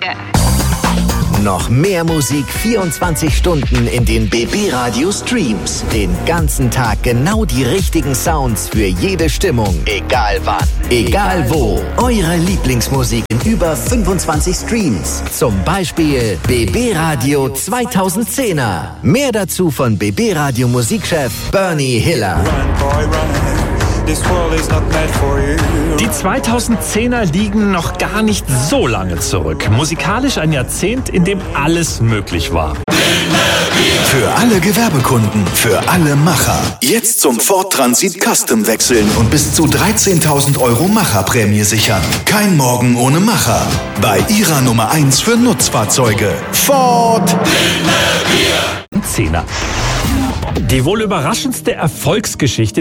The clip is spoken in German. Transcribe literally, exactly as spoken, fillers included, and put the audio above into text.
Danke. Noch mehr Musik vierundzwanzig Stunden in den B B Radio Streams. Den ganzen Tag genau die richtigen Sounds für jede Stimmung. Egal wann, egal wo. Eure Lieblingsmusik in über fünfundzwanzig Streams. Zum Beispiel B B Radio zweitausendzehner. Mehr dazu von B B Radio Musikchef Bernie Hiller. Die zweitausendzehner liegen noch gar nicht so lange zurück. Musikalisch ein Jahrzehnt, in dem alles möglich war. Für alle Gewerbekunden, für alle Macher. Jetzt zum Ford Transit Custom wechseln und bis zu dreizehntausend Euro Macherprämie sichern. Kein Morgen ohne Macher. Bei Ihrer Nummer eins für Nutzfahrzeuge. Ford. Zehner. Die wohl überraschendste Erfolgsgeschichte